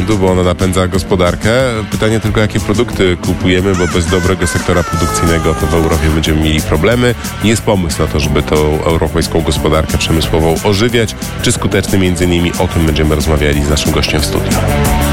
względu, bo ona napędza gospodarkę. Pytanie tylko, jakie produkty kupujemy, bo bez dobrego sektora produkcyjnego to w Europie będziemy mieli problemy. Jest pomysł na to, żeby tą europejską gospodarkę przemysłową ożywiać. Czy skuteczny? Między innymi o tym będziemy rozmawiali z naszym gościem w studiu.